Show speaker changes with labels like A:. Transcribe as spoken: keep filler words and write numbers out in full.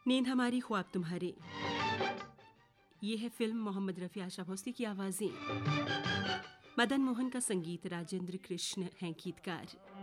A: नींद हमारी ख्वाब तुम्हारे, ये है फिल्म। मोहम्मद रफ़ी, आशा भोसले की आवाज़ें, मदन मोहन का संगीत, राजेंद्र कृष्ण हैं गीतकार।